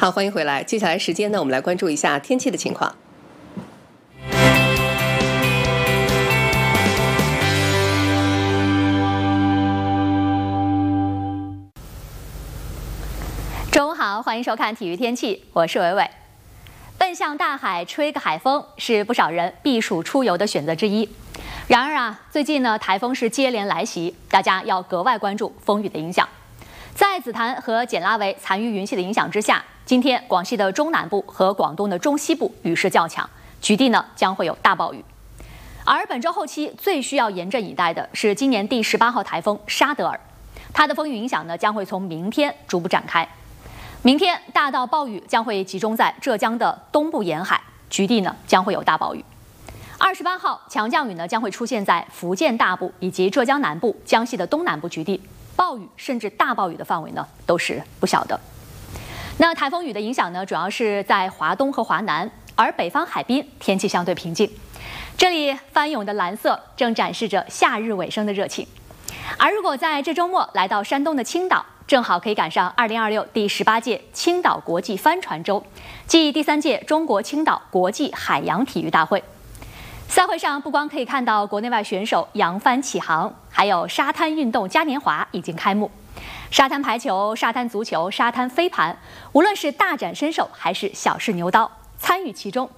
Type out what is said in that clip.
好，欢迎回来。接下来时间呢，我们来关注一下天气的情况。 中午好，欢迎收看体育天气，我是伟伟。奔向大海吹个海风是不少人避暑出游的选择之一。然而最近呢，台风是接连来袭，大家要格外关注风雨的影响。在紫檀和简拉维残余云系的影响之下，今天广西的中南部和广东的中西部雨势较强，局地呢将会有大暴雨。而本周后期最需要严阵以待的是今年第18号台风沙德尔，它的风雨影响呢将会从明天逐步展开。明天大到暴雨将会集中在浙江的东部沿海，局地呢将会有大暴雨。28号强降雨呢将会出现在福建大部以及浙江南部、江西的东南部局地，暴雨甚至大暴雨的范围呢都是不小的。那台风雨的影响呢，主要是在华东和华南，而北方海滨天气相对平静。这里翻涌的蓝色正展示着夏日尾声的热情。而如果在这周末来到山东的青岛，正好可以赶上2026第18届青岛国际帆船周，即第3届中国青岛国际海洋体育大会。赛会上不光可以看到国内外选手扬帆起航，还有沙滩运动嘉年华已经开幕。沙滩排球、沙滩足球、沙滩飞盘，无论是大展身手还是小试牛刀，参与其中